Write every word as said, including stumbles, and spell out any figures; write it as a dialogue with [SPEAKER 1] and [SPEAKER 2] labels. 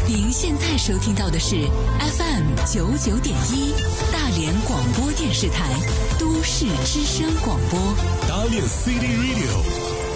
[SPEAKER 1] 您现在收听到的是 F M 九九点一大连广播电视台都市之声广播。
[SPEAKER 2] 大连 City Radio